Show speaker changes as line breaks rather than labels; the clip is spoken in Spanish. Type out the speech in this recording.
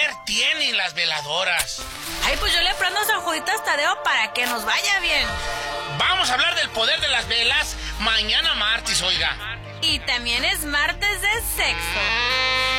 poder tienen las veladoras?
Ay, pues yo le prendo San Juditas Tadeo para que nos vaya bien.
Vamos a hablar del poder de las velas mañana martes, oiga.
Y también es martes de sexo.